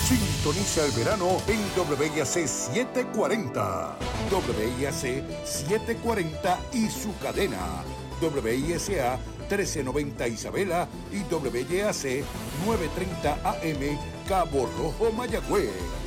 Sintoniza el verano en WIAC 740. WIAC 740 y su cadena. WISA 1390 Isabela y WIAC 930 AM Cabo Rojo, Mayagüez.